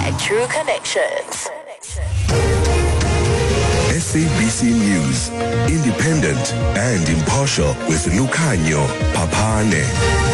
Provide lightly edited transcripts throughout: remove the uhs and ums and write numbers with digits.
at True Connections. SABC News, independent and impartial with Nukanyo Papane.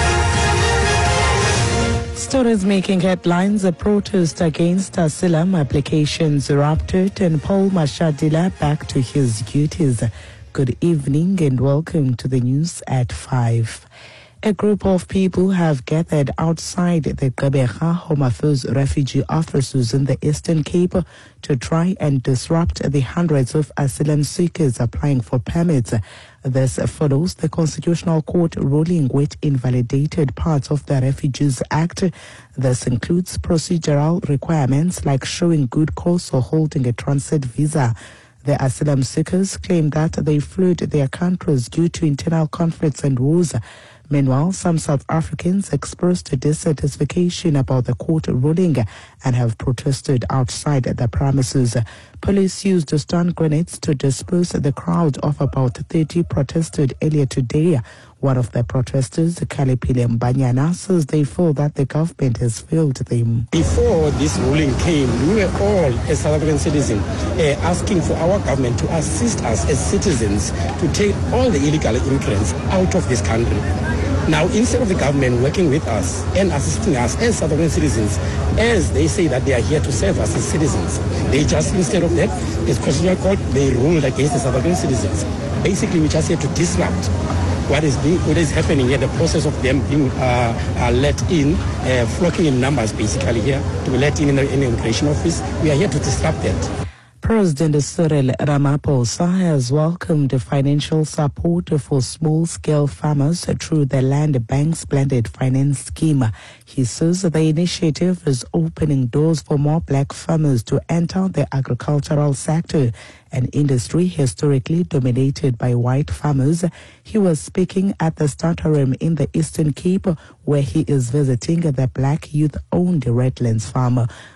Stories making headlines: a protest against asylum applications erupted and Paul Mashadila back to his duties. Good evening and welcome to the news at 5. A group of people have gathered outside the Gqeberha Home Affairs refugee offices in the Eastern Cape to try and disrupt the hundreds of asylum seekers applying for permits. This follows the Constitutional Court ruling which invalidated parts of the Refugees Act. This includes procedural requirements like showing good cause or holding a transit visa. The asylum seekers claim that they fled their countries due to internal conflicts and wars. Meanwhile, some South Africans expressed dissatisfaction about the court ruling and have protested outside the premises. Police used stun grenades to disperse the crowd of about 30 protested earlier today. One of the protesters, Kalipile Mbanyana, says they feel that the government has failed them. Before this ruling came, we were all, as South African citizens, asking for our government to assist us as citizens to take all the illegal immigrants out of this country. Now, instead of the government working with us and assisting us as South African citizens, as they say that they are here to serve us as citizens, they just, instead of that, this Constitutional Court, they ruled against the South African citizens. Basically, we just here to disrupt what is happening here, the process of them being let in, flocking in numbers basically here, to be let in the immigration office. We are here to disrupt that. President Cyril Ramaphosa has welcomed financial support for small-scale farmers through the Land Bank's Blended Finance Scheme. He says the initiative is opening doors for more black farmers to enter the agricultural sector, an industry historically dominated by white farmers. He was speaking at the Starterham in the Eastern Cape, where he is visiting the black youth-owned Redlands farm.